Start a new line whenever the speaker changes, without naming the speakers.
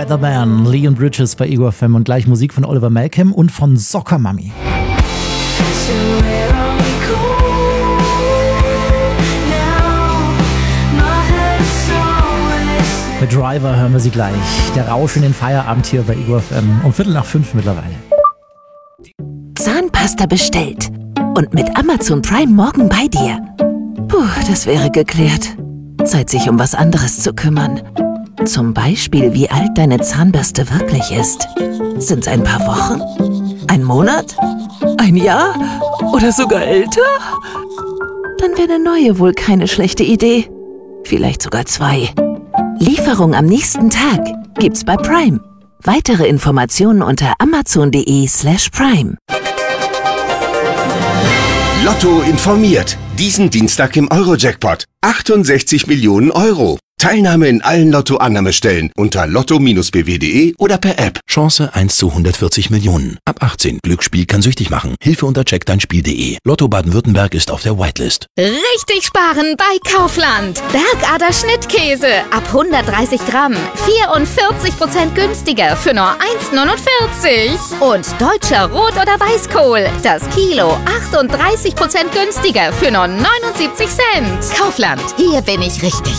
Weatherman, Leon Bridges bei Ego FM und gleich Musik von Oliver Malcolm und von Soccer Mummy. Mit Driver hören wir sie gleich. Der Rausch in den Feierabend hier bei Ego FM um 4:45 mittlerweile.
Zahnpasta bestellt und mit Amazon Prime morgen bei dir. Puh, das wäre geklärt. Zeit, sich um was anderes zu kümmern. Zum Beispiel, wie alt deine Zahnbürste wirklich ist. Sind's ein paar Wochen? Ein Monat? Ein Jahr? Oder sogar älter? Dann wäre eine neue wohl keine schlechte Idee. Vielleicht sogar 2. Lieferung am nächsten Tag gibt's bei Prime. Weitere Informationen unter amazon.de/prime.
Lotto informiert. Diesen Dienstag im Eurojackpot. 68 Millionen Euro. Teilnahme in allen Lotto-Annahmestellen unter lotto-bw.de oder per App.
Chance 1 zu 140 Millionen. Ab 18. Glücksspiel kann süchtig machen. Hilfe unter checkdeinspiel.de. Lotto Baden-Württemberg ist auf der Whitelist.
Richtig sparen bei Kaufland. Bergader Schnittkäse ab 130 Gramm. 44% günstiger für nur 1,49. Und deutscher Rot- oder Weißkohl. Das Kilo 38% günstiger für nur 79 Cent. Kaufland, hier bin ich richtig.